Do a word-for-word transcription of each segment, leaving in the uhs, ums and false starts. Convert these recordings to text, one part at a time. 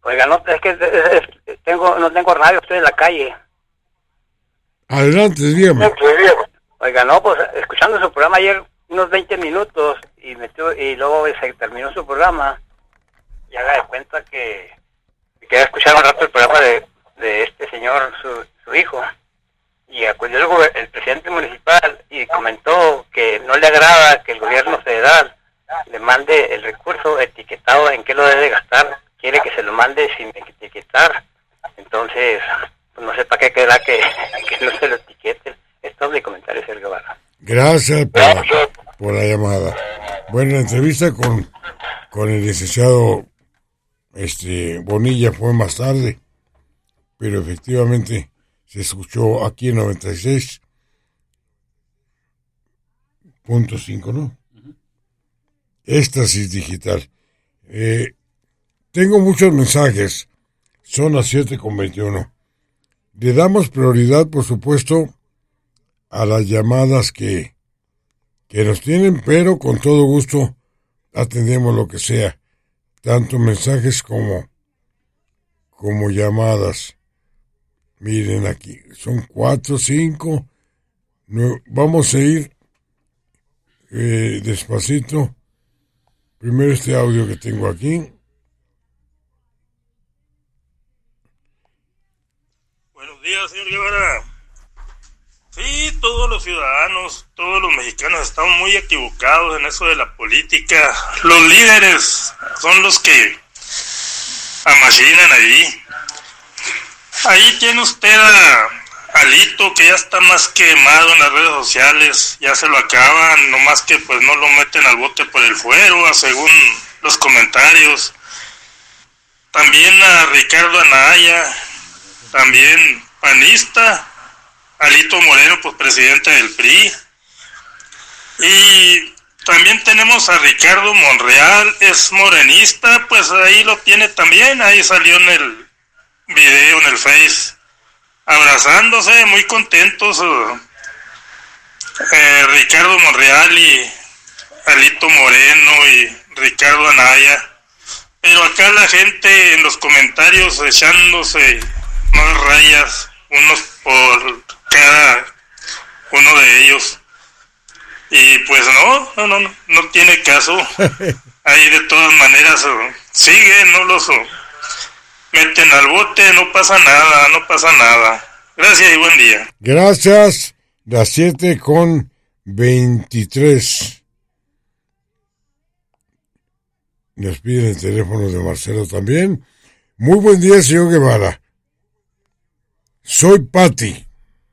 Oiga, no, es que es, es, tengo, no tengo radio, estoy en la calle. Adelante, dígame. Oiga, no, pues escuchando su programa ayer unos veinte minutos y, me tuve, y luego se terminó su programa y haga de cuenta que quería escuchar un rato el programa de, de este señor, su, su hijo, y acudió el, el presidente municipal y comentó que no le agrada que el gobierno federal le mande el recurso etiquetado en qué lo debe gastar, quiere que se lo mande sin etiquetar. Entonces, pues no sé para qué quedará que, que no se lo etiqueten. Esto es mi comentario, Sergio Barra. Gracias por, por la llamada. Bueno, la entrevista con, con el licenciado este, Bonilla fue más tarde, pero efectivamente se escuchó aquí en noventa y seis punto cinco, ¿no? Éxtasis digital. Eh, tengo muchos mensajes. Son las siete con veintiuno. Le damos prioridad, por supuesto, a las llamadas que, que nos tienen, pero con todo gusto atendemos lo que sea, tanto mensajes como, como llamadas. Miren aquí, son cuatro, cinco, nueve, vamos a ir eh, despacito. Primero este audio que tengo aquí. Buenos días, señor Guevara. Sí, todos los ciudadanos, todos los mexicanos estamos muy equivocados en eso de la política. Los líderes son los que amachinan ahí. Ahí tiene usted a Alito, que ya está más quemado en las redes sociales, ya se lo acaban, nomás que pues no lo meten al bote por el fuero, según los comentarios. También a Ricardo Anaya, también panista, Alito Moreno, pues presidente del P R I. Y también tenemos a Ricardo Monreal, es morenista, pues ahí lo tiene también, ahí salió en el video, en el Face, abrazándose, muy contentos, eh, Ricardo Monreal y Alito Moreno y Ricardo Anaya. Pero acá la gente en los comentarios echándose más rayas, unos por cada uno de ellos. Y pues no, no, no, no, no tiene caso. Ahí de todas maneras siguen, no los meten al bote, no pasa nada, no pasa nada. Gracias y buen día. Gracias, las siete con veintitrés. Nos piden el teléfono de Marcelo también. Muy buen día, señor Guevara. Soy Patti.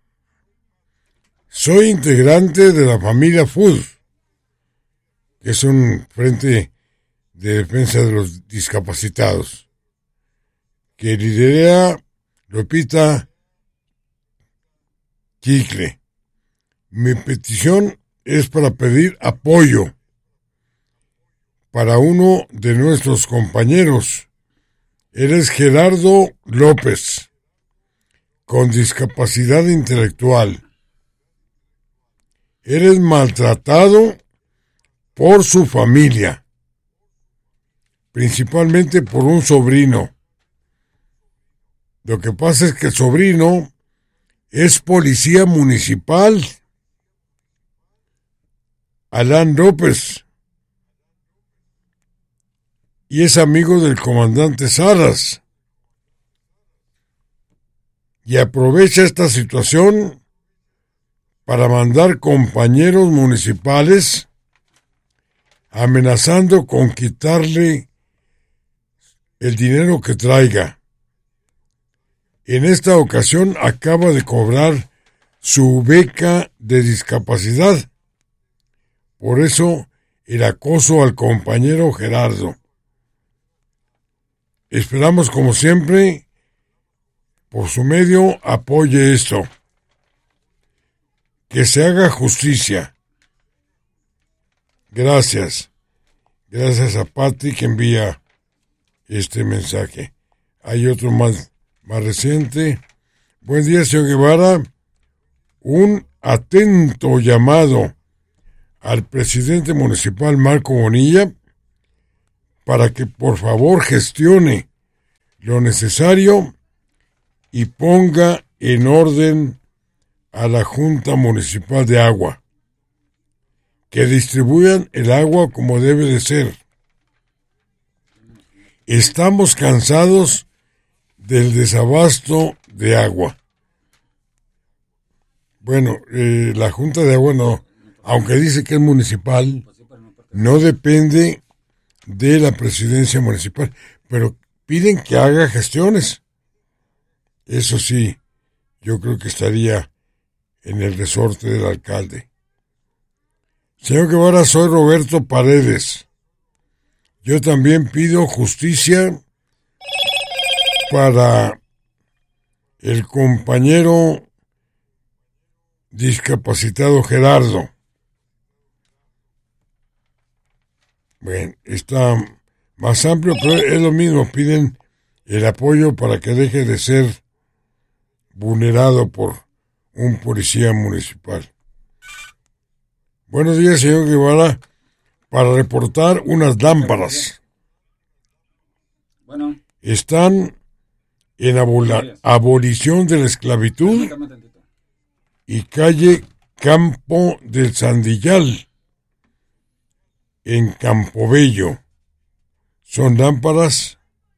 Soy integrante de la familia Food, que es un frente de defensa de los discapacitados, que lidera Lupita Chicle. Mi petición es para pedir apoyo para uno de nuestros compañeros. Él es Gerardo López, con discapacidad intelectual. Él es maltratado por su familia, principalmente por un sobrino. Lo que pasa es que el sobrino es policía municipal, Alan López, y es amigo del comandante Salas, y aprovecha esta situación para mandar compañeros municipales amenazando con quitarle el dinero que traiga. En esta ocasión acaba de cobrar su beca de discapacidad. Por eso el acoso al compañero Gerardo. Esperamos, como siempre, por su medio, apoye esto. Que se haga justicia. Gracias. Gracias a Patti que envía este mensaje. Hay otro más, más reciente. Buen día, señor Guevara. Un atento llamado al presidente municipal Marco Bonilla para que por favor gestione lo necesario y ponga en orden a la Junta Municipal de Agua, que distribuyan el agua como debe de ser. Estamos cansados del desabasto de agua. Bueno, eh, la Junta de Agua no, aunque dice que es municipal, no depende de la presidencia municipal, pero piden que haga gestiones. Eso sí, yo creo que estaría en el resorte del alcalde. Señor Guevara, soy Roberto Paredes. Yo también pido justicia para el compañero discapacitado Gerardo. Bueno, está más amplio, pero es lo mismo. Piden el apoyo para que deje de ser vulnerado por un policía municipal. Buenos días, señor Guevara. Para reportar unas lámparas. Bueno. Están en abola- abolición de la esclavitud y calle Campo del Sandillal, en Campobello. Son lámparas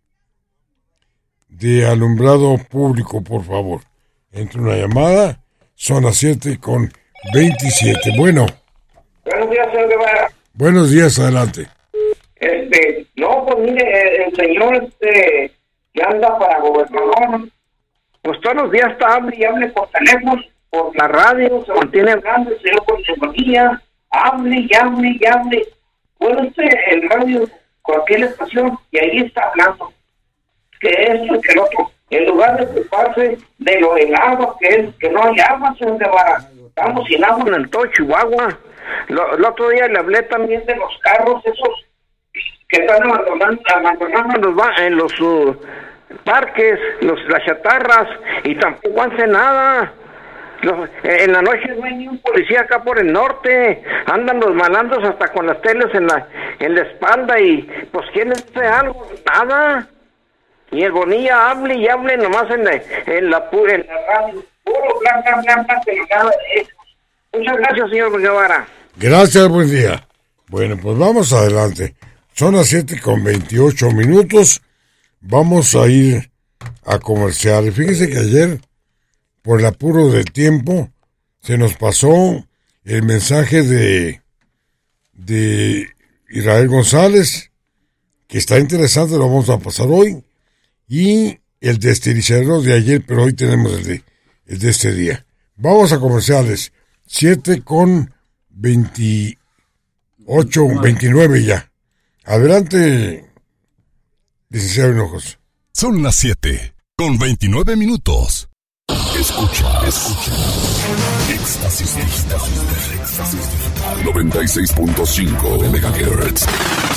de alumbrado público, por favor. Entre una llamada, son las siete con veintisiete. Bueno. Buenos días, señor Guevara. Buenos días, adelante. Este, no, pues mire, el señor este, que anda para gobernador, pues todos los días está hable y hable por teléfono, por la radio, se mantiene hablando el señor con su familia, hable y hable y hable. Puede usted el radio, cualquier estación, y ahí está hablando. Que esto, que el otro. En lugar de ocuparse de lo del agua, que es que no hay agua, señor Guevara. Estamos sin agua en el todo Chihuahua. Lo, el otro día le hablé también de los carros esos que están abandonando, abandonando en los, en los uh, parques, los, las chatarras, y tampoco hace nada. Los, en la noche no hay ni un policía acá por el norte, andan los malandros hasta con las teles en la en la espalda, y pues ¿quién les hace algo? Nada. Y el Bonilla hable y hable nomás en la, en la, en la radio, puro blanca, blanca, pero nada de eso. Muchas gracias, señor Guevara. Gracias, buen día. Bueno, pues vamos adelante. Son las siete con veintiocho minutos. Vamos a ir a comercial. Fíjense que ayer, por el apuro del tiempo, se nos pasó el mensaje de, de Israel González, que está interesante, lo vamos a pasar hoy, y el de Estilizadero de ayer, pero hoy tenemos el de, el de este día. Vamos a comerciales. siete con veintiocho, veintinueve ya. Adelante, licenciado Hinojos. Son las siete con veintinueve minutos. Escucha, escucha. Éxtasis Digital. Éxtasis Digital. noventa y seis punto cinco de megahertz.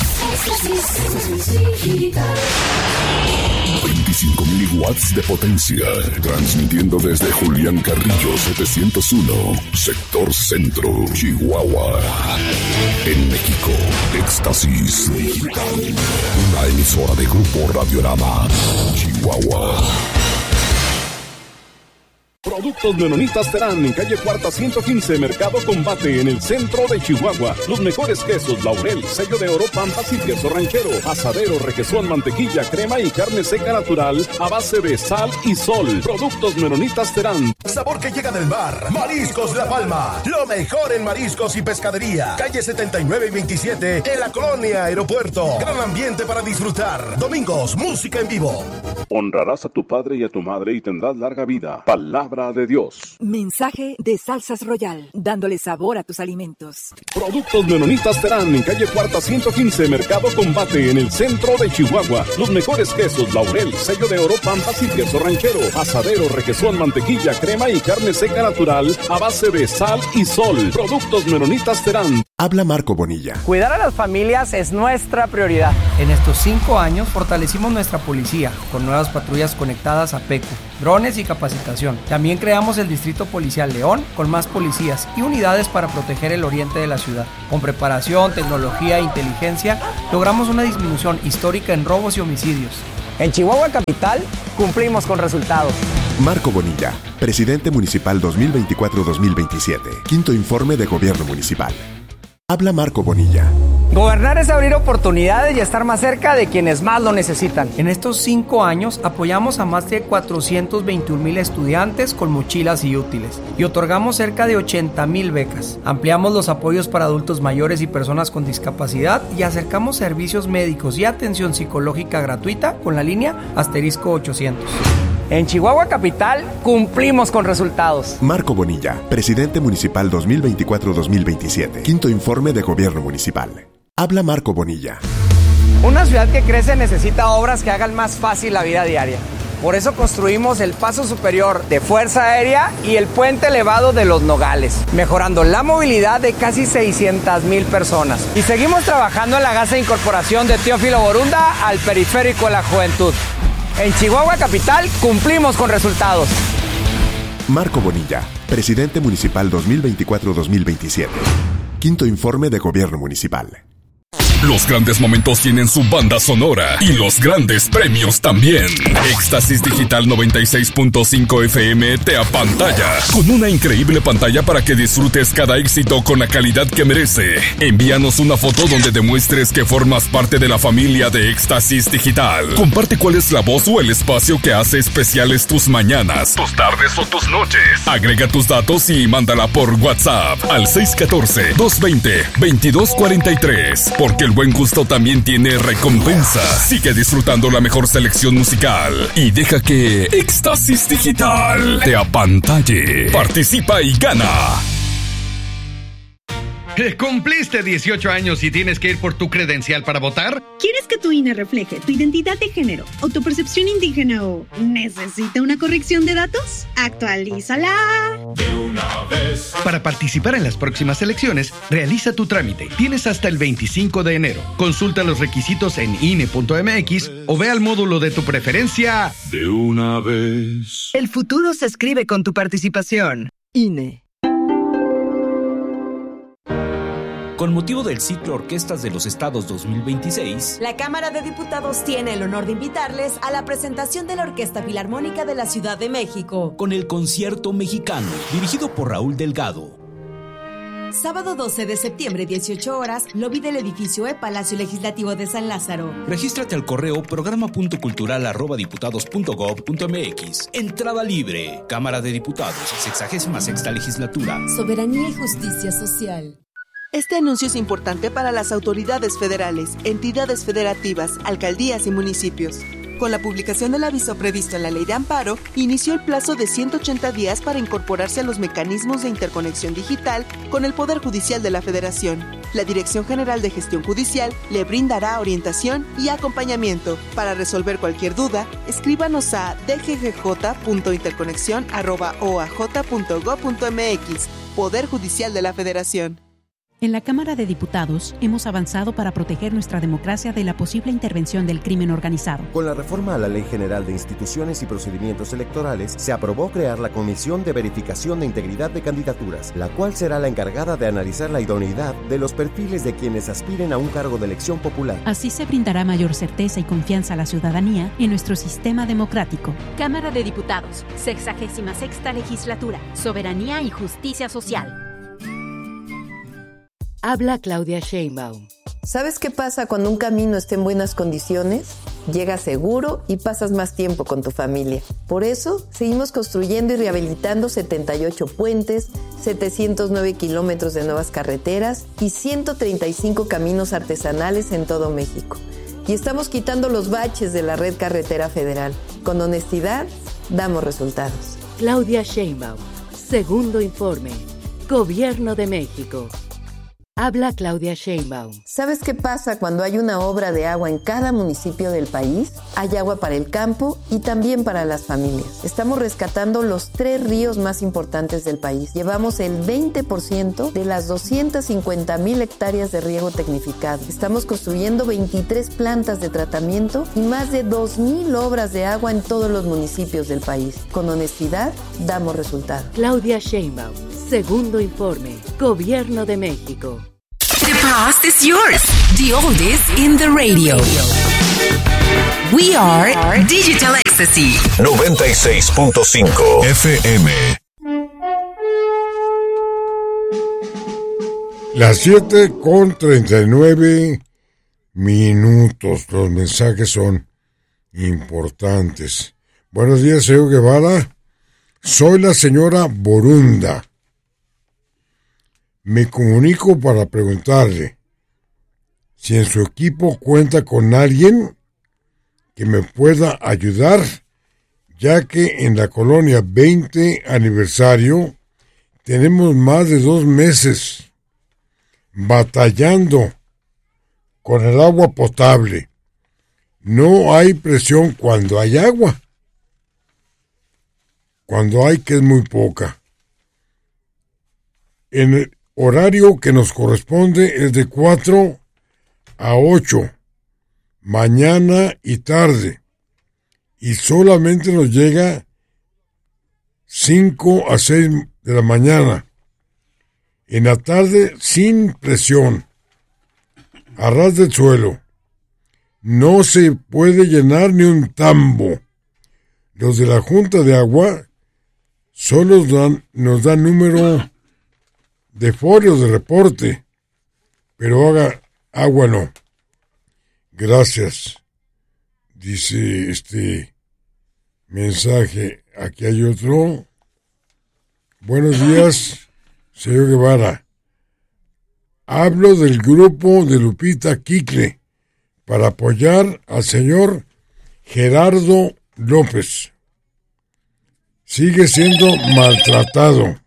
veinticinco mil watts de potencia, transmitiendo desde Julián Carrillo setecientos uno, sector centro, Chihuahua. En México, Éxtasis Digital, una emisora de Grupo Radiorama, Chihuahua. Productos Menonitas Terán en calle Cuarta ciento quince, Mercado Combate, en el centro de Chihuahua. Los mejores quesos, Laurel, sello de oro, Pampas y queso ranchero, asadero, requesón, mantequilla, crema y carne seca natural a base de sal y sol. Productos Menonitas Terán. Sabor que llega del mar. Mariscos La Palma. Lo mejor en mariscos y pescadería. Calle setenta y nueve y veintisiete en la colonia Aeropuerto. Gran ambiente para disfrutar. Domingos, música en vivo. Honrarás a tu padre y a tu madre y tendrás larga vida. Palabra de Dios. Mensaje de Salsas Royal, dándole sabor a tus alimentos. Productos Menonitas Terán en calle Cuarta ciento quince, Mercado Combate, en el centro de Chihuahua. Los mejores quesos, Laurel, sello de oro, Pampas y queso ranchero, asadero, requesón, mantequilla, crema y carne seca natural a base de sal y sol. Productos Menonitas Terán. Habla Marco Bonilla. Cuidar a las familias es nuestra prioridad. En estos cinco años fortalecimos nuestra policía con nuevas patrullas conectadas a PECU, drones y capacitación. También creamos el Distrito Policial León con más policías y unidades para proteger el oriente de la ciudad. Con preparación, tecnología e inteligencia logramos una disminución histórica en robos y homicidios. En Chihuahua Capital, cumplimos con resultados. Marco Bonilla, presidente municipal dos mil veinticuatro a dos mil veintisiete. Quinto informe de gobierno municipal. Habla Marco Bonilla. Gobernar es abrir oportunidades y estar más cerca de quienes más lo necesitan. En estos cinco años apoyamos a más de cuatrocientos veintiún mil estudiantes con mochilas y útiles y otorgamos cerca de ochenta mil becas. Ampliamos los apoyos para adultos mayores y personas con discapacidad y acercamos servicios médicos y atención psicológica gratuita con la línea asterisco ochocientos. En Chihuahua Capital, cumplimos con resultados. Marco Bonilla, presidente municipal dos mil veinticuatro a dos mil veintisiete. Quinto informe de gobierno municipal. Habla Marco Bonilla. Una ciudad que crece necesita obras que hagan más fácil la vida diaria. Por eso construimos el paso superior de Fuerza Aérea y el puente elevado de Los Nogales, mejorando la movilidad de casi seiscientas mil personas. Y seguimos trabajando en la gasa incorporación de Teófilo Borunda al periférico de la juventud. En Chihuahua Capital cumplimos con resultados. Marco Bonilla, presidente municipal dos mil veinticuatro a dos mil veintisiete. Quinto informe de gobierno municipal. Los grandes momentos tienen su banda sonora y los grandes premios también. Éxtasis Digital noventa y seis punto cinco F M te apantalla con una increíble pantalla para que disfrutes cada éxito con la calidad que merece. Envíanos una foto donde demuestres que formas parte de la familia de Éxtasis Digital. Comparte cuál es la voz o el espacio que hace especiales tus mañanas, tus tardes o tus noches. Agrega tus datos y mándala por WhatsApp al seis uno cuatro, dos dos cero, dos dos cuatro tres. Porque el buen gusto también tiene recompensa. Sigue disfrutando la mejor selección musical y deja que Éxtasis Digital te apantalle. Participa y gana. ¿Cumpliste dieciocho años y tienes que ir por tu credencial para votar? ¿Quieres que tu I N E refleje tu identidad de género, autopercepción indígena o necesita una corrección de datos? ¡Actualízala! De una vez. Para participar en las próximas elecciones, realiza tu trámite. Tienes hasta el veinticinco de enero. Consulta los requisitos en I N E punto M X o ve al módulo de tu preferencia. De una vez. El futuro se escribe con tu participación. I N E. Con motivo del ciclo Orquestas de los Estados dos mil veintiséis, la Cámara de Diputados tiene el honor de invitarles a la presentación de la Orquesta Filarmónica de la Ciudad de México, con el Concierto Mexicano, dirigido por Raúl Delgado. Sábado doce de septiembre, dieciocho horas, lobby del edificio E Palacio Legislativo de San Lázaro. Regístrate al correo programa punto cultural arroba diputados punto gob punto m x. Entrada libre. Cámara de Diputados, sexagésima sexta legislatura. Soberanía y justicia social. Este anuncio es importante para las autoridades federales, entidades federativas, alcaldías y municipios. Con la publicación del aviso previsto en la Ley de Amparo, inició el plazo de ciento ochenta días para incorporarse a los mecanismos de interconexión digital con el Poder Judicial de la Federación. La Dirección General de Gestión Judicial le brindará orientación y acompañamiento. Para resolver cualquier duda, escríbanos a d g g j punto interconexión arroba o a j punto gob punto m x. Poder Judicial de la Federación. En la Cámara de Diputados hemos avanzado para proteger nuestra democracia de la posible intervención del crimen organizado. Con la reforma a la Ley General de Instituciones y Procedimientos Electorales, se aprobó crear la Comisión de Verificación de Integridad de Candidaturas, la cual será la encargada de analizar la idoneidad de los perfiles de quienes aspiren a un cargo de elección popular. Así se brindará mayor certeza y confianza a la ciudadanía en nuestro sistema democrático. Cámara de Diputados, sexagésima sexta legislatura, soberanía y justicia social. Habla Claudia Sheinbaum. ¿Sabes qué pasa cuando un camino está en buenas condiciones? Llegas seguro y pasas más tiempo con tu familia. Por eso, seguimos construyendo y rehabilitando setenta y ocho puentes, setecientos nueve kilómetros de nuevas carreteras y ciento treinta y cinco caminos artesanales en todo México. Y estamos quitando los baches de la red carretera federal. Con honestidad, damos resultados. Claudia Sheinbaum. Segundo informe. Gobierno de México. Habla Claudia Sheinbaum. ¿Sabes qué pasa cuando hay una obra de agua en cada municipio del país? Hay agua para el campo y también para las familias. Estamos rescatando los tres ríos más importantes del país. Llevamos el veinte por ciento de las doscientas cincuenta mil hectáreas de riego tecnificado. Estamos construyendo veintitrés plantas de tratamiento y más de dos mil obras de agua en todos los municipios del país. Con honestidad, damos resultados. Claudia Sheinbaum. Segundo informe. Gobierno de México. The past is yours. The oldies in the radio. We are Digital Ecstasy. noventa y seis punto cinco F M. Las siete con treinta y nueve minutos. Los mensajes son importantes. Buenos días, señor Guevara. Soy la señora Borunda. Me comunico para preguntarle si en su equipo cuenta con alguien que me pueda ayudar, ya que en la colonia veinte aniversario tenemos más de dos meses batallando con el agua potable. No hay presión cuando hay agua. Cuando hay, que es muy poca. En el horario que nos corresponde es de cuatro a ocho, mañana y tarde, y solamente nos llega cinco a seis de la mañana. En la tarde, sin presión, a ras del suelo. No se puede llenar ni un tambo. Los de la Junta de Agua solo dan, nos dan número de folio de reporte, pero haga agua no. Gracias. Dice este mensaje. Aquí hay otro. Buenos días, señor Guevara. Hablo del grupo de Lupita Quicle para apoyar al señor Gerardo López. Sigue siendo maltratado.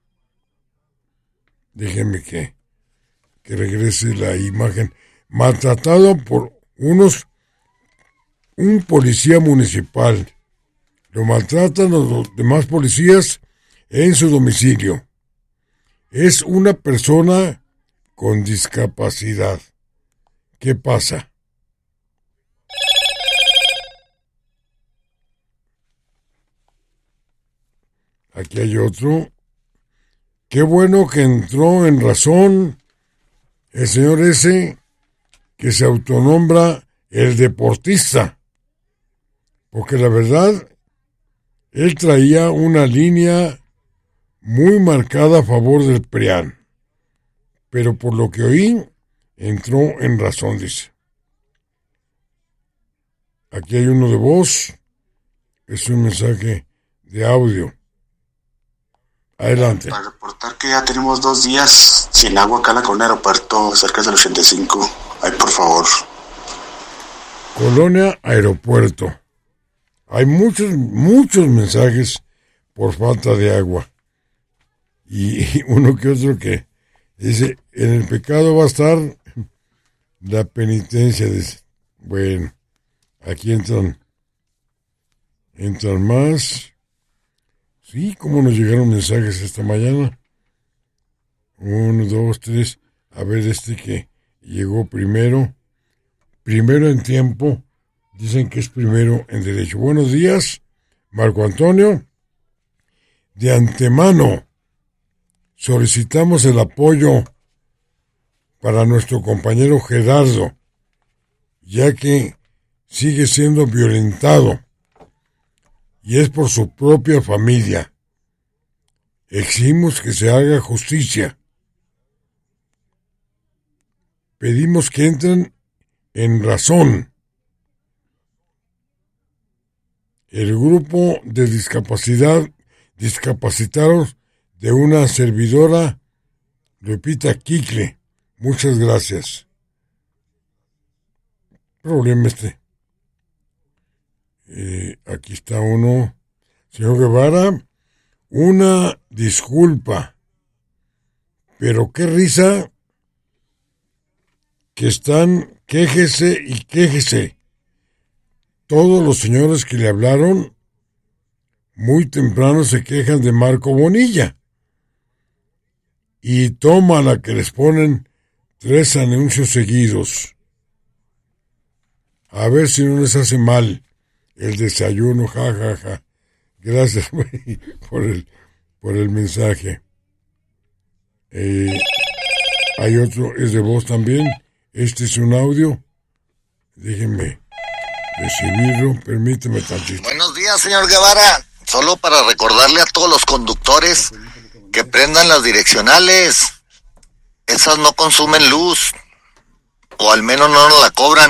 Déjenme que, que regrese la imagen. Maltratado por unos, un policía municipal. Lo maltratan los demás policías en su domicilio. Es una persona con discapacidad. ¿Qué pasa? Aquí hay otro. Qué bueno que entró en razón el señor ese que se autonombra el deportista. Porque la verdad, él traía una línea muy marcada a favor del P R I A N. Pero por lo que oí, entró en razón, dice. Aquí hay uno de voz. Es un mensaje de audio. Adelante. Para reportar que ya tenemos dos días sin agua acá en la colonia Aeropuerto, cerca del ochenta y cinco. Ay, por favor. Colonia Aeropuerto. Hay muchos, muchos mensajes por falta de agua. Y uno que otro que dice, en el pecado va a estar la penitencia. Dice, bueno, aquí entran, entran más. Sí, cómo nos llegaron mensajes esta mañana. Uno, dos, tres. A ver, este que llegó primero. Primero en tiempo. Dicen que es primero en derecho. Buenos días, Marco Antonio. De antemano, solicitamos el apoyo para nuestro compañero Gerardo, ya que sigue siendo violentado. Y es por su propia familia. Exigimos que se haga justicia. Pedimos que entren en razón. El grupo de discapacidad, discapacitados de una servidora, Lupita Quicle. Muchas gracias. Problema este. Eh, aquí está uno. Señor Guevara, una disculpa, pero qué risa que están, quéjese y quéjese. Todos los señores que le hablaron muy temprano se quejan de Marco Bonilla. Y toma la que les ponen tres anuncios seguidos. A ver si no les hace mal el desayuno, ja, ja, ja. Gracias por el, por el mensaje. Eh, hay otro, es de voz también. Este es un audio. Déjenme recibirlo, permíteme tantito. Buenos días, señor Guevara. Solo para recordarle a todos los conductores que prendan las direccionales. Esas no consumen luz, o al menos no nos la cobran.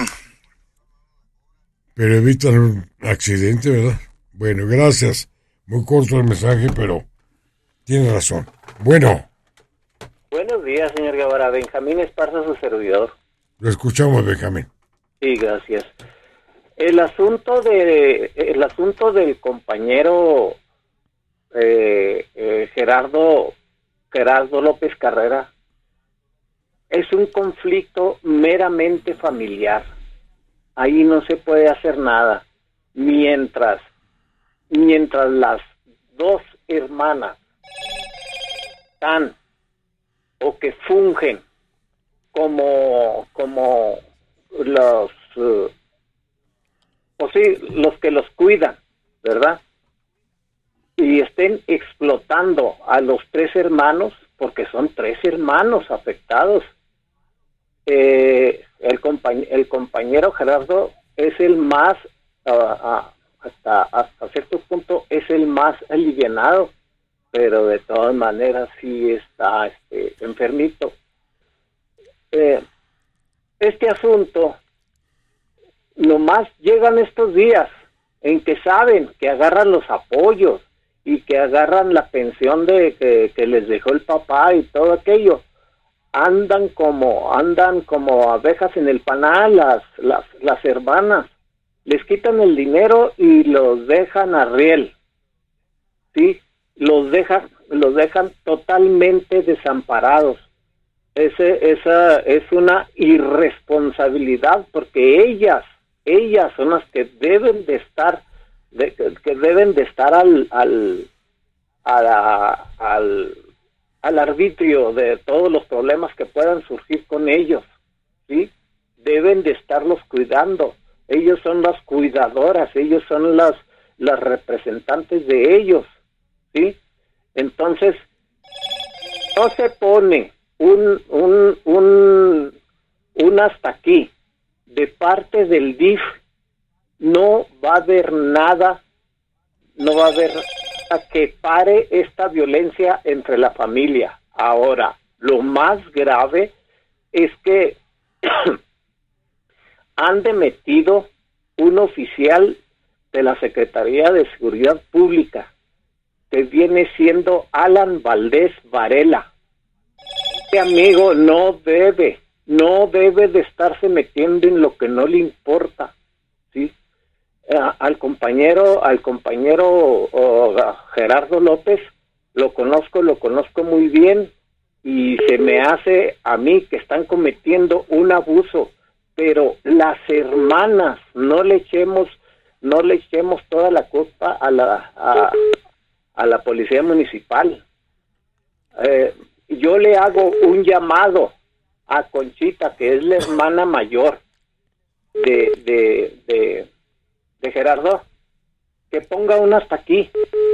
Pero evitan un accidente, ¿verdad? Bueno, gracias. Muy corto el mensaje, pero tiene razón. Bueno. Buenos días, señor Guevara. Benjamín Esparza, su servidor. Lo escuchamos, Benjamín. Sí, gracias. El asunto de el asunto del compañero eh, eh, Gerardo Gerardo López Carrera es un conflicto meramente familiar. Ahí no se puede hacer nada. Mientras mientras las dos hermanas están o que fungen como como los uh, o sí, los que los cuidan, ¿verdad? Y estén explotando a los tres hermanos, porque son tres hermanos afectados. Eh, el, compañ- el compañero Gerardo es el más, uh, uh, hasta, hasta cierto punto, es el más alivianado, pero de todas maneras sí está este, enfermito. Eh, este asunto nomás llegan estos días en que saben que agarran los apoyos y que agarran la pensión de que, que les dejó el papá y todo aquello. Andan como andan como abejas en el panal las las las hermanas. Les quitan el dinero y los dejan a riel. ¿Sí? Los dejan los dejan totalmente desamparados. Ese esa es una irresponsabilidad, porque ellas ellas son las que deben de estar de, que deben de estar al al a la, al al arbitrio de todos los problemas que puedan surgir con ellos, ¿sí? Deben de estarlos cuidando. Ellos son las cuidadoras, ellos son las las representantes de ellos, ¿sí? Entonces no se pone un un un un hasta aquí de parte del D I F, no va a haber nada, no va a haber nada que pare esta violencia entre la familia. Ahora, lo más grave es que han demetido un oficial de la Secretaría de Seguridad Pública, que viene siendo Alan Valdés Varela. Este amigo no debe no debe de estarse metiendo en lo que no le importa, ¿sí? Eh, al compañero, al compañero oh, Gerardo López, lo conozco, lo conozco muy bien, y se me hace a mí que están cometiendo un abuso, pero las hermanas, no le echemos, no le echemos toda la culpa a la, a, a la policía municipal. Eh, yo le hago un llamado a Conchita, que es la hermana mayor de, de, de, de Gerardo, que ponga una hasta aquí.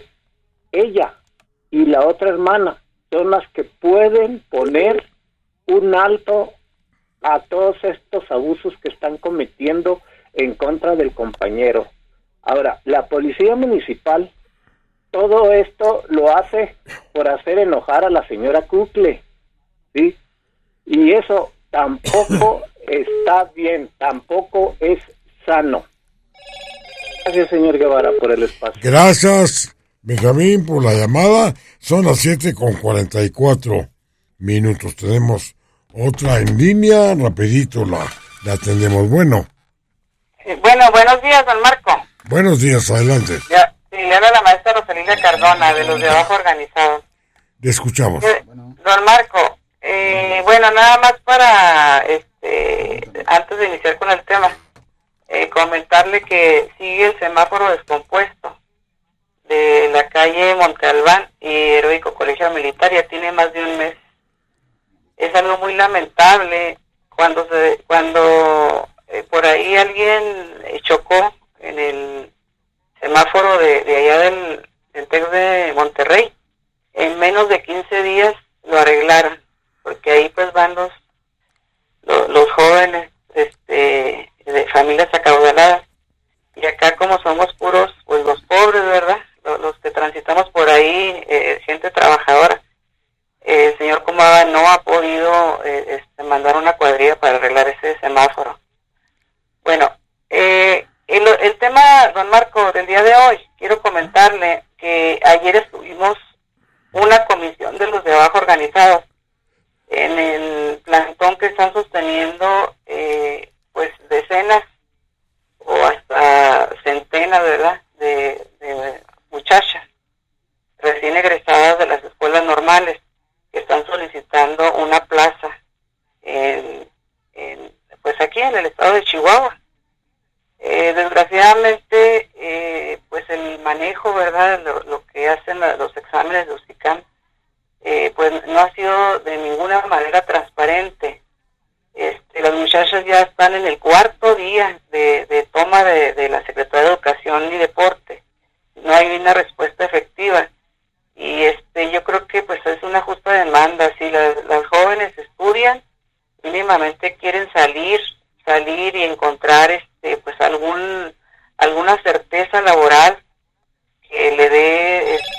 Ella y la otra hermana son las que pueden poner un alto a todos estos abusos que están cometiendo en contra del compañero. Ahora, la policía municipal, todo esto lo hace por hacer enojar a la señora Cucle, ¿sí? Y eso tampoco está bien, tampoco es sano. Gracias, señor Guevara, por el espacio. Gracias, Benjamín, por la llamada. Son las siete con cuarenta y cuatro minutos. Tenemos otra en línea, rapidito la, la atendemos. Bueno. Sí, bueno, buenos días, don Marco. Buenos días, adelante. Ya, sí, le habla la maestra Rosalinda Cardona, de los de abajo organizados. Le escuchamos. Eh, don Marco, eh, bueno, nada más para, este, antes de iniciar con el tema, eh, comentarle que sigue el semáforo descompuesto de la calle Monte Albán y Heroico Colegio Militar, ya tiene más de un mes. Es algo muy lamentable cuando se, cuando eh, por ahí alguien eh, chocó en el semáforo de, de allá del, del T E C de Monterrey. En menos de quince días lo arreglaron, porque ahí pues van los los, los jóvenes este de familias acaudaladas Y acá como somos puros, pues los pobres, ¿verdad? Los, los que transitamos por ahí, eh, gente trabajadora. Eh, el señor Comada no ha podido eh, este, mandar una cuadrilla para arreglar ese semáforo. Bueno, eh, el, el tema, don Marco, del día de hoy, quiero comentarle que ayer estuvimos una comisión de los de abajo organizados en el plantón que están sosteniendo eh, pues decenas o hasta centenas, ¿verdad?, de, de muchachas recién egresadas de las escuelas normales que están solicitando una plaza en, en pues aquí en el estado de Chihuahua. Eh, desgraciadamente, eh, pues el manejo, ¿verdad?, lo, lo que hacen la, los exámenes de USICAM, eh, pues no ha sido de ninguna manera transparente. Este, las muchachas ya están en el cuarto día de, de toma de, de la Secretaría de Educación y Deporte. No hay una respuesta efectiva. Y este, yo creo que pues es una justa demanda. Si las, las jóvenes estudian, mínimamente quieren salir, salir y encontrar este, pues algún, alguna certeza laboral que le dé este,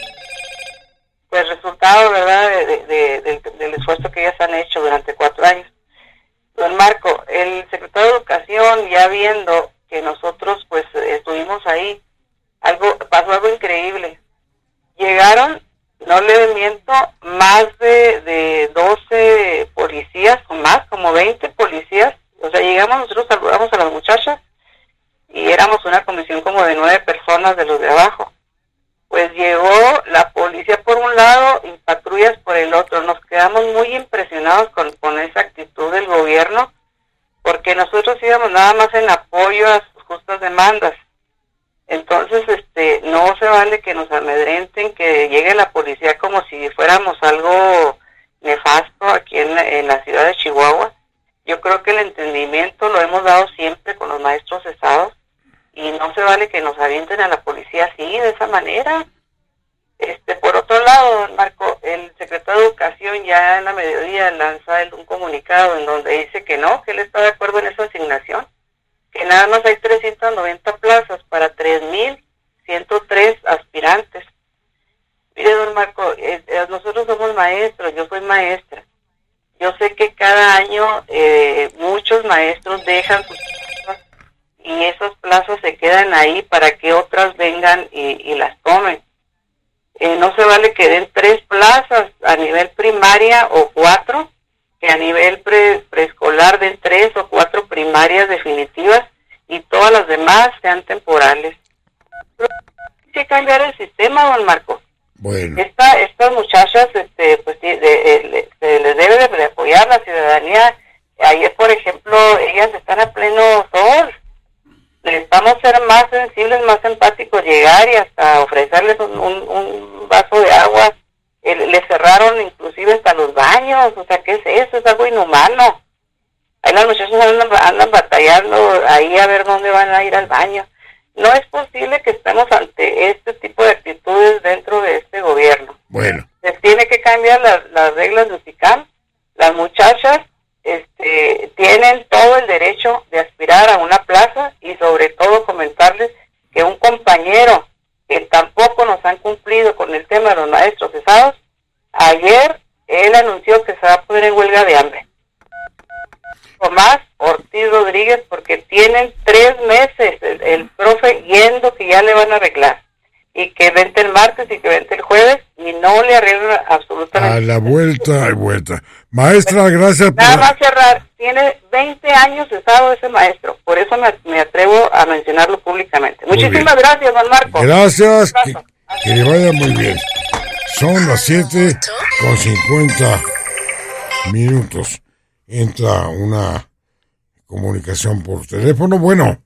pues resultado, ¿verdad?, de, de, de, del, del esfuerzo que ellas han hecho durante cuatro años. Don Marco, el secretario de Educación, ya viendo que nosotros pues estuvimos ahí, algo pasó algo increíble. Llegaron, no le miento, más de, de doce policías o más, como veinte policías. O sea, llegamos, nosotros saludamos a las muchachas y éramos una comisión como de nueve personas de los de abajo. Pues llegó la policía por un lado y patrullas por el otro. Nos quedamos muy impresionados con, con esa actitud del gobierno, porque nosotros íbamos nada más en apoyo a sus justas demandas. Entonces, este, no se vale que nos amedrenten, que llegue la policía como si fuéramos algo nefasto aquí en la, en la ciudad de Chihuahua. Yo creo que el entendimiento lo hemos dado siempre con los maestros cesados. Y no se vale que nos avienten a la policía así, de esa manera. Este, por otro lado, don Marco, el secretario de Educación ya en la mediodía lanza el, un comunicado en donde dice que no, que él está de acuerdo en esa asignación, que nada más hay trescientas noventa plazas para tres mil ciento tres aspirantes. Mire, don Marco, eh, eh, nosotros somos maestros, yo soy maestra. Yo sé que cada año eh, muchos maestros dejan sus y esas plazas se quedan ahí para que otras vengan y, y las tomen. Eh, no se vale que den tres plazas a nivel primaria o cuatro, que a nivel pre, preescolar den tres o cuatro primarias definitivas y todas las demás sean temporales. Pero hay que cambiar el sistema, don Marco. Bueno. Esta, estas muchachas, este, pues de, de, de, se les debe de apoyar la ciudadanía. Ayer, por ejemplo, ellas están a pleno sol. Necesitamos ser más sensibles, más empáticos, llegar y hasta ofrecerles un, un, un vaso de agua. Eh, le cerraron inclusive hasta los baños, o sea, ¿qué es eso? Es algo inhumano. Ahí las muchachas andan, andan batallando ahí a ver dónde van a ir al baño. No es posible que estemos ante este tipo de actitudes dentro de este gobierno. Bueno. Se tiene que cambiar la, las reglas de USICAM. Las muchachas este, tienen todo el derecho de aspirar a una plaza y sobre todo comentarles que un compañero que tampoco nos han cumplido con el tema de los maestros cesados, ayer él anunció que se va a poner en huelga de hambre. Tomás Ortiz Rodríguez, porque tienen tres meses el, el profe yendo que ya le van a arreglar y que vente el martes y que vente el jueves y no le arreglan absolutamente a la vuelta, hay vuelta. Maestra, gracias por... Nada más cerrar, tiene veinte años cesado ese maestro, por eso me, me atrevo a mencionarlo públicamente. Muy Muchísimas bien. Gracias, don Marco. Gracias, que, que le vaya muy bien. Son las siete con cincuenta minutos. Entra una comunicación por teléfono. Bueno.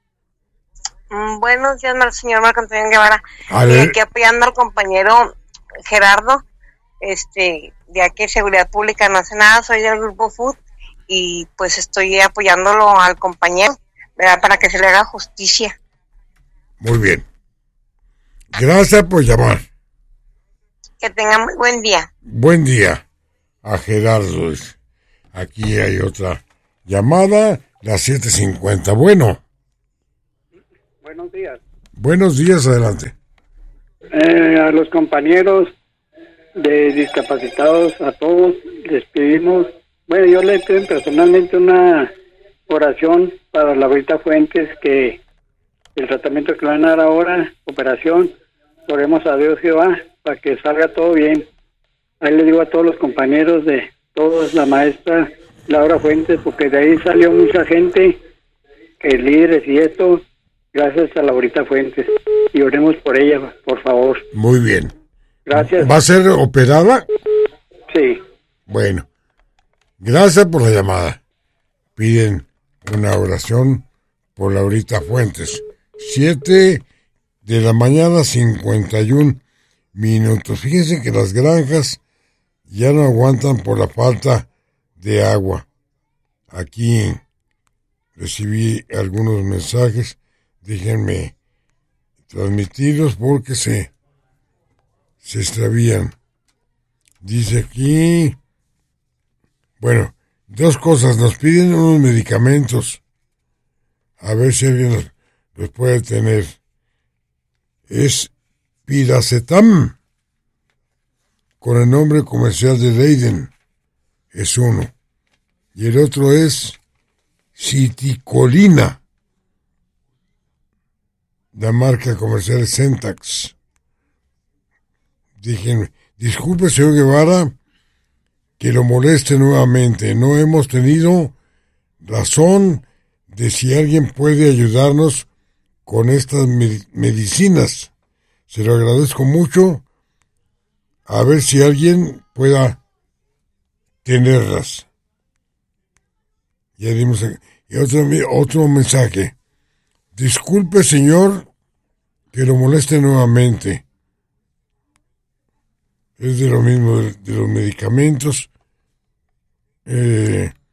Mm, buenos días, señor Marco Antonio Guevara. Ale. Y aquí apoyando al compañero Gerardo, este, de aquí Seguridad Pública no hace nada, soy del Grupo Food y pues estoy apoyándolo al compañero, ¿verdad? Para que se le haga justicia. Muy bien. Gracias por llamar. Que tenga muy buen día. Buen día a Gerardo. Aquí hay otra llamada, las siete cincuenta. Bueno. Bueno. Buenos días. Buenos días, adelante. Eh, a los compañeros de discapacitados, a todos les pedimos, bueno, yo le pido personalmente una oración para Laurita Fuentes, que el tratamiento que le van a dar ahora, operación, oremos a Dios Jehová para que salga todo bien. Ahí le digo a todos los compañeros de todos, la maestra Laura Fuentes, porque de ahí salió mucha gente, que líderes y esto, gracias a Laurita Fuentes, y oremos por ella, por favor. Muy bien. Gracias. ¿Va a ser operada? Sí. Bueno, gracias por la llamada. Piden una oración por Laurita Fuentes. Siete de la mañana, cincuenta y un minutos. Fíjense que las granjas ya no aguantan por la falta de agua. Aquí recibí algunos mensajes. Déjenme transmitirlos porque se, se extravían. Dice aquí, bueno, dos cosas. Nos piden unos medicamentos. A ver si alguien los, los puede tener. Es Piracetam, con el nombre comercial de Leiden. Es uno. Y el otro es Citicolina, la marca comercial es Centax. Dije, disculpe, señor Guevara, que lo moleste nuevamente. No hemos tenido razón de si alguien puede ayudarnos con estas med- medicinas. Se lo agradezco mucho. A ver si alguien pueda tenerlas. Ya dimos y otro, otro mensaje. Disculpe, señor, que lo moleste nuevamente. Es de lo mismo de, de los medicamentos. Eh,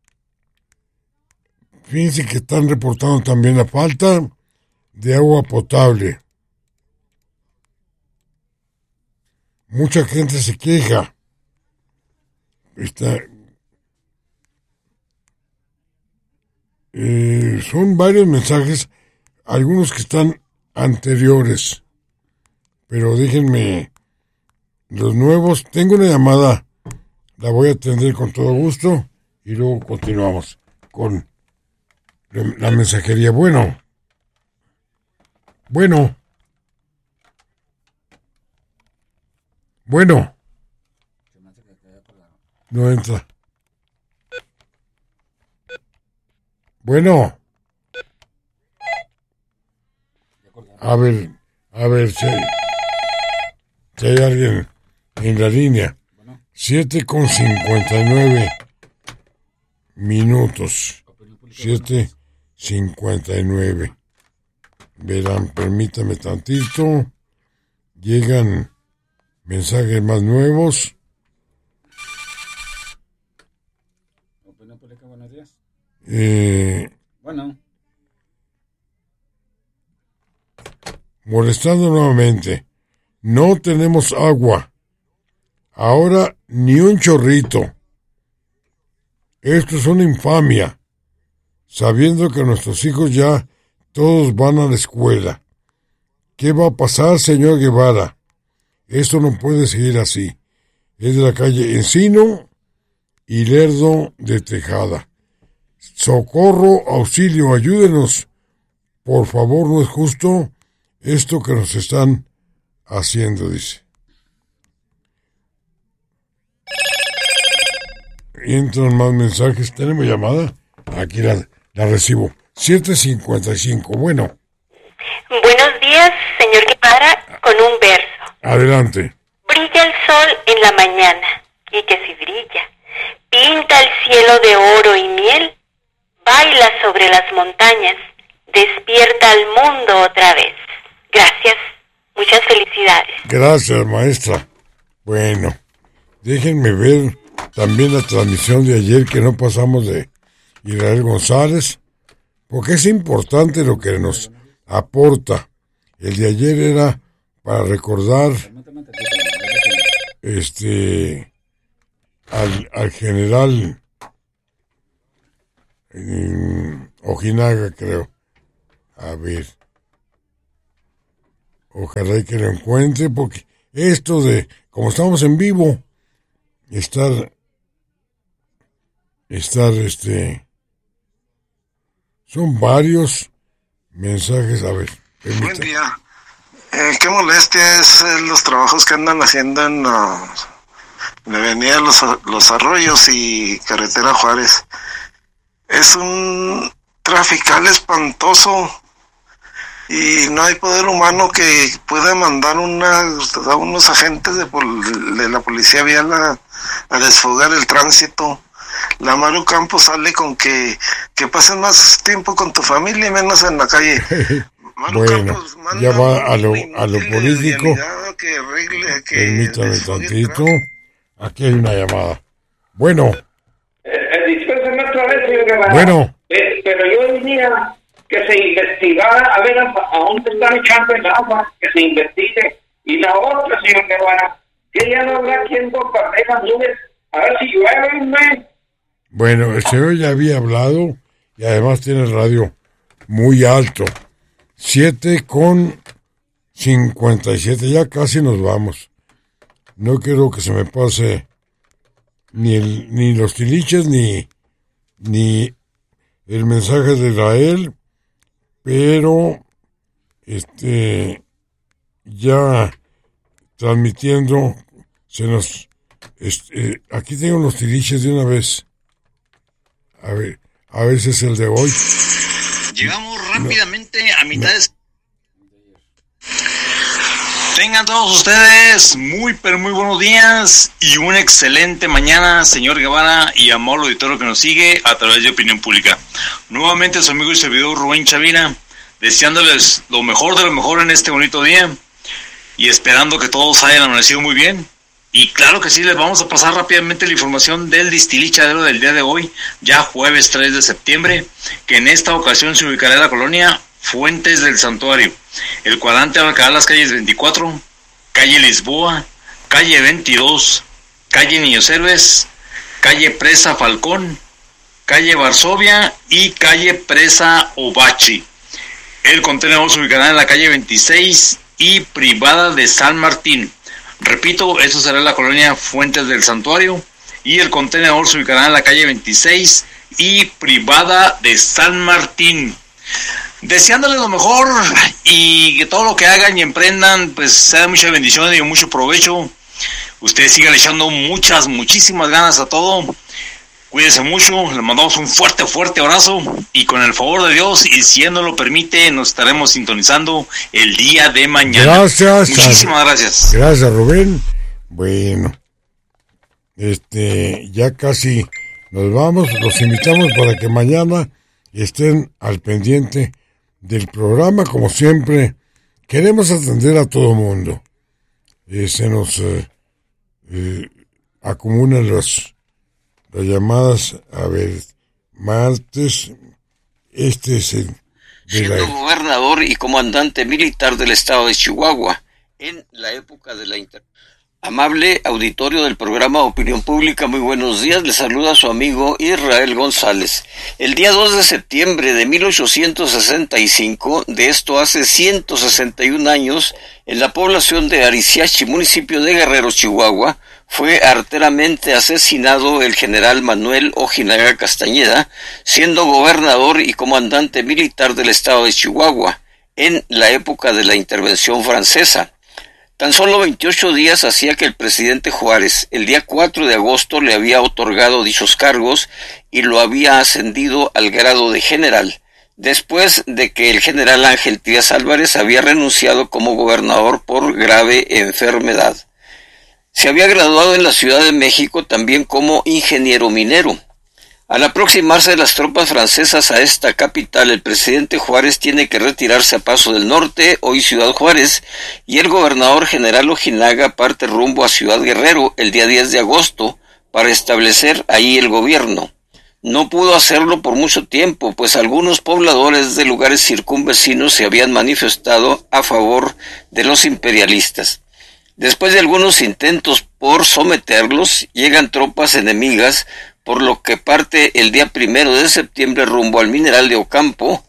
fíjense que están reportando también la falta de agua potable. Mucha gente se queja. Está, eh, son varios mensajes, algunos que están anteriores, pero déjenme los nuevos. Tengo una llamada, la voy a atender con todo gusto y luego continuamos con la mensajería. Bueno, bueno, bueno, no entra. Bueno, a ver, a ver si, si hay alguien en la línea. Siete con cincuenta y nueve minutos. Siete cincuenta y nueve. Verán, permítame tantito. Llegan mensajes más nuevos. Eh, bueno. Molestando nuevamente. No tenemos agua. Ahora ni un chorrito. Esto es una infamia. Sabiendo que nuestros hijos ya todos van a la escuela. ¿Qué va a pasar, señor Guevara? Esto no puede seguir así. Es de la calle Encino y Lerdo de Tejada. Socorro, auxilio, ayúdenos. Por favor, no es justo esto que nos están haciendo, dice. Entran más mensajes. ¿Tenemos llamada? Aquí la, la recibo. siete cincuenta y cinco. Bueno. Buenos días, señor Guevara, con un verso. Adelante. Brilla el sol en la mañana, y que si brilla, pinta el cielo de oro y miel, baila sobre las montañas, despierta al mundo otra vez. Gracias, muchas felicidades. Gracias, maestra. Bueno, déjenme ver también la transmisión de ayer que no pasamos de Israel González, porque es importante lo que nos aporta. El de ayer era para recordar este al, al general eh, Ojinaga, creo. A ver, Ojalá que lo encuentre, porque esto de, como estamos en vivo, estar, estar, este, son varios mensajes, a ver. Permítame. Buen día. Eh, qué molestia es eh, los trabajos que andan haciendo en uh, la avenida Los, Los Arroyos y Carretera Juárez. Es un trafical espantoso y no hay poder humano que pueda mandar una, a unos agentes de, pol, de la policía vial a, a desfogar el tránsito. La Maru Campos sale con que, que pasen más tiempo con tu familia y menos en la calle. Maru bueno, Campos ya va a lo, a lo político. Que arregle, que permítame tantito. Aquí hay una llamada. Bueno. Eh, eh, dispénseme otra vez, señor Guevara. Bueno. Eh, pero yo diría que se investigara, a ver a, a dónde están echando el agua, que se investigue. Y la otra, señor Guevara, que ya no habrá quien bombardee las nubes, a ver si llueve, ¿no? Bueno, el señor ya había hablado y además tiene el radio muy alto. siete con cincuenta y siete, ya casi nos vamos. No quiero que se me pase ni el, ni los tiliches ni, ni el mensaje de Israel, pero este ya transmitiendo se nos este, aquí tengo los tiliches de una vez. A ver, a ver si es el de hoy. Llegamos rápidamente no. a mitad de... Tengan todos ustedes muy, pero muy buenos días y una excelente mañana, señor Guevara y amable auditorio que nos sigue a través de Opinión Pública. Nuevamente su amigo y servidor Rubén Chavira, deseándoles lo mejor de lo mejor en este bonito día y esperando que todos hayan amanecido muy bien. Y claro que sí, les vamos a pasar rápidamente la información del distilichadero del día de hoy, ya jueves tres de septiembre, que en esta ocasión se ubicará en la colonia Fuentes del Santuario. El cuadrante abarcará las calles veinticuatro, calle Lisboa, calle veintidós, calle Niños Héroes, calle Presa Falcón, calle Varsovia y calle Presa Ovachi. El contenedor se ubicará en la calle veintiséis y privada de San Martín. Repito, esto será la colonia Fuentes del Santuario y el contenedor se ubicará en la calle veintiséis y privada de San Martín. Deseándoles lo mejor y que todo lo que hagan y emprendan pues sea de mucha bendición y de mucho provecho. Ustedes sigan echando muchas, muchísimas ganas a todo. Cuídense mucho, les mandamos un fuerte, fuerte abrazo y con el favor de Dios y si Él nos lo permite nos estaremos sintonizando el día de mañana. Gracias. Muchísimas a, gracias. Gracias, Rubén. Bueno, este, ya casi nos vamos, los invitamos para que mañana estén al pendiente del programa, como siempre. Queremos atender a todo mundo. Eh, se nos eh, eh, acumulan los las llamadas, a ver, martes, este es el... Siendo la... gobernador y comandante militar del estado de Chihuahua, en la época de la inter... Amable auditorio del programa Opinión Pública, muy buenos días, les saluda su amigo Israel González. El día dos de septiembre de mil ochocientos sesenta y cinco, de esto hace ciento sesenta y un años, en la población de Ariciachi, municipio de Guerrero, Chihuahua, fue arteramente asesinado el general Manuel Ojinaga Castañeda, siendo gobernador y comandante militar del estado de Chihuahua, en la época de la intervención francesa. Tan solo veintiocho días hacía que el presidente Juárez, el día cuatro de agosto, le había otorgado dichos cargos y lo había ascendido al grado de general, después de que el general Ángel Tíaz Álvarez había renunciado como gobernador por grave enfermedad. Se había graduado en la Ciudad de México también como ingeniero minero. Al aproximarse las tropas francesas a esta capital, el presidente Juárez tiene que retirarse a Paso del Norte, hoy Ciudad Juárez, y el gobernador general Ojinaga parte rumbo a Ciudad Guerrero el día diez de agosto para establecer ahí el gobierno. No pudo hacerlo por mucho tiempo, pues algunos pobladores de lugares circunvecinos se habían manifestado a favor de los imperialistas. Después de algunos intentos por someterlos, llegan tropas enemigas, por lo que parte el día primero de septiembre rumbo al Mineral de Ocampo,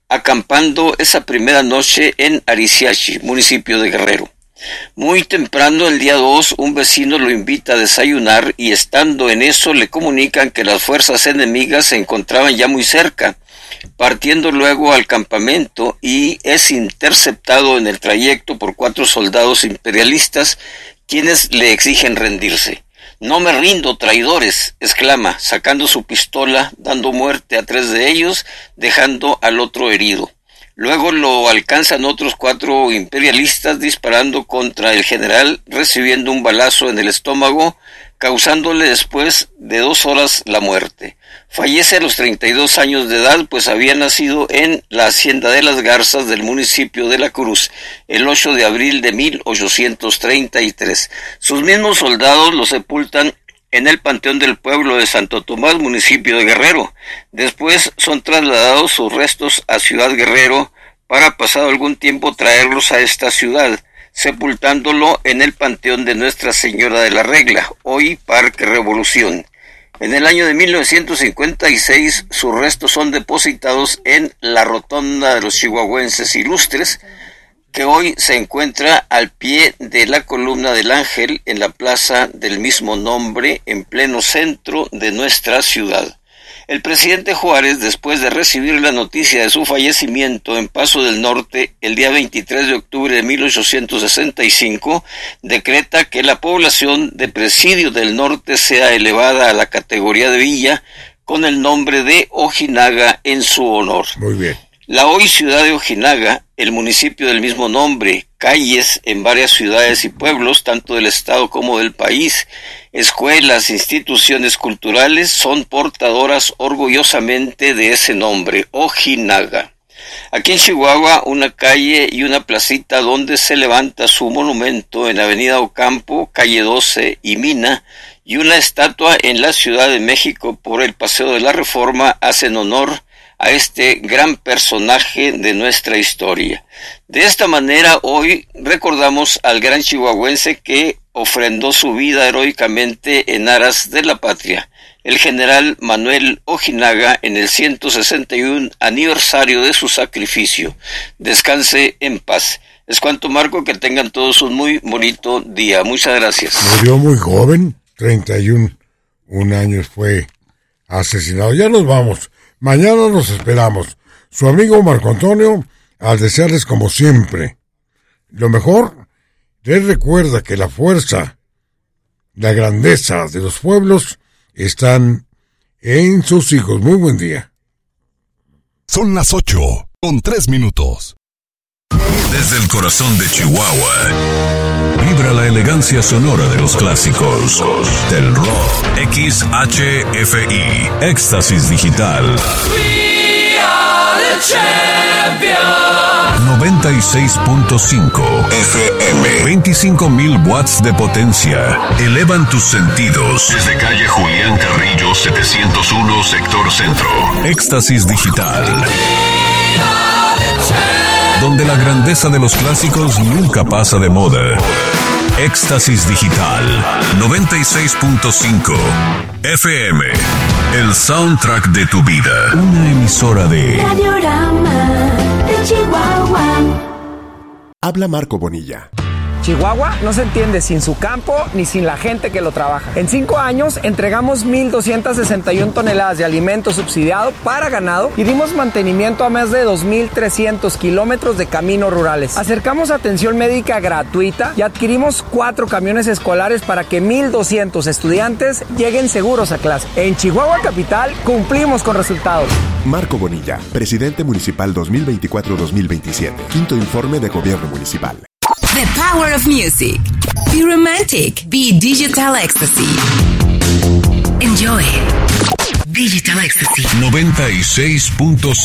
acampando esa primera noche en Ariciachi, municipio de Guerrero. Muy temprano el día dos, un vecino lo invita a desayunar y estando en eso le comunican que las fuerzas enemigas se encontraban ya muy cerca, partiendo luego al campamento, y es interceptado en el trayecto por cuatro soldados imperialistas, quienes le exigen rendirse. «No me rindo, traidores», exclama, sacando su pistola, dando muerte a tres de ellos, dejando al otro herido. Luego lo alcanzan otros cuatro imperialistas disparando contra el general, recibiendo un balazo en el estómago, causándole después de dos horas la muerte. Fallece a los treinta y dos años de edad, pues había nacido en la Hacienda de las Garzas del municipio de La Cruz, el ocho de abril de mil ochocientos treinta y tres. Sus mismos soldados lo sepultan en el Panteón del Pueblo de Santo Tomás, municipio de Guerrero. Después son trasladados sus restos a Ciudad Guerrero para, pasado algún tiempo, traerlos a esta ciudad, sepultándolo en el Panteón de Nuestra Señora de la Regla, hoy Parque Revolución. En el año de mil novecientos cincuenta y seis, sus restos son depositados en la Rotonda de los Chihuahuenses Ilustres, que hoy se encuentra al pie de la Columna del Ángel en la plaza del mismo nombre, en pleno centro de nuestra ciudad. El presidente Juárez, después de recibir la noticia de su fallecimiento en Paso del Norte el día veintitrés de octubre de mil ochocientos sesenta y cinco, decreta que la población de Presidio del Norte sea elevada a la categoría de villa con el nombre de Ojinaga en su honor. Muy bien. La hoy ciudad de Ojinaga, el municipio del mismo nombre, calles en varias ciudades y pueblos, tanto del estado como del país, escuelas, instituciones culturales, son portadoras orgullosamente de ese nombre, Ojinaga. Aquí en Chihuahua, una calle y una placita donde se levanta su monumento en Avenida Ocampo, calle doce y Mina, y una estatua en la Ciudad de México por el Paseo de la Reforma hacen honor a este gran personaje de nuestra historia. De esta manera, hoy recordamos al gran chihuahuense que ofrendó su vida heroicamente en aras de la patria, el general Manuel Ojinaga, en el ciento sesenta y uno aniversario de su sacrificio. Descanse en paz. Es cuanto, Marco, que tengan todos un muy bonito día. Muchas gracias. Murió muy joven, treinta y uno años fue asesinado. Ya nos vamos. Mañana nos esperamos. Su amigo Marco Antonio, al desearles como siempre lo mejor, les recuerda que la fuerza, la grandeza de los pueblos están en sus hijos. Muy buen día. Son las ocho con tres minutos. Desde el corazón de Chihuahua, vibra la elegancia sonora de los clásicos del rock. X H F I, Éxtasis Digital. We are the champions. noventa y seis punto cinco F M. veinticinco mil watts de potencia. Elevan tus sentidos. Desde calle Julián Carrillo setecientos uno, sector centro. Éxtasis Digital. Donde la grandeza de los clásicos nunca pasa de moda. Éxtasis Digital noventa y seis punto cinco F M. El soundtrack de tu vida. Una emisora de Radiorama de Chihuahua. Habla Marco Bonilla. Chihuahua no se entiende sin su campo ni sin la gente que lo trabaja. En cinco años entregamos mil doscientas sesenta y una toneladas de alimento subsidiado para ganado y dimos mantenimiento a más de dos mil trescientos kilómetros de caminos rurales. Acercamos atención médica gratuita y adquirimos cuatro camiones escolares para que mil doscientos estudiantes lleguen seguros a clase. En Chihuahua Capital cumplimos con resultados. Marco Bonilla, presidente municipal dos mil veinticuatro a dos mil veintisiete. Quinto informe de gobierno municipal. The power of music. Be romantic. Be digital ecstasy. Enjoy. Digital ecstasy. noventa y seis punto cinco